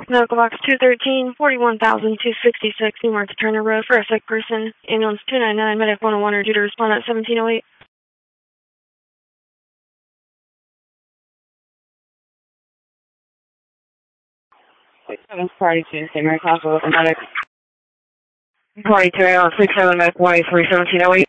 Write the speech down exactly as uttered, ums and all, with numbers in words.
Medical Box two thirteen, forty-one thousand two hundred sixty-six, New Market Turner Road, for a sick person. Ambulance two nine nine, Medic one oh one, are due to respond at seventeen oh eight. seven Party two, Saint Mary's Hospital with a medic. Party two, ambulance six seven, Medic one eight three, seventeen oh eight.